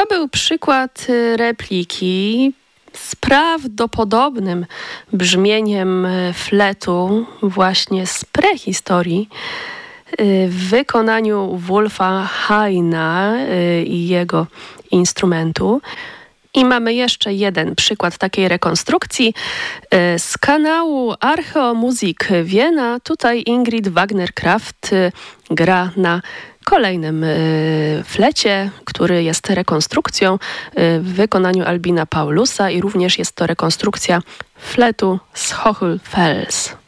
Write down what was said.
był przykład repliki z prawdopodobnym brzmieniem fletu właśnie z prehistorii w wykonaniu Wolfa Haina i jego instrumentu. I mamy jeszcze jeden przykład takiej rekonstrukcji z kanału Archeomusik Wiena. Tutaj Ingrid Wagner-Kraft gra na kolejnym flecie, który jest rekonstrukcją w wykonaniu Albina Paulusa i również jest to rekonstrukcja fletu z Hochfels.